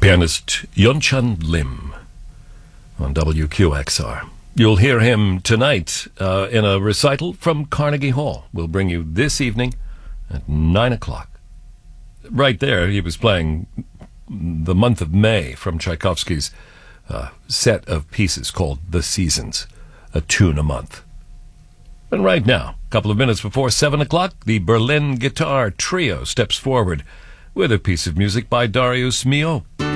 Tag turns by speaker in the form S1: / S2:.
S1: pianist Yunchun Lim on WQXR. You'll hear him tonight in a recital from Carnegie Hall. We'll bring you this evening at 9 o'clock. Right there, he was playing the month of May from Tchaikovsky's set of pieces called The Seasons, a tune a month. And right now, a couple of minutes before 7 o'clock, the Berlin Guitar Trio steps forward with a piece of music by Darius Milhaud.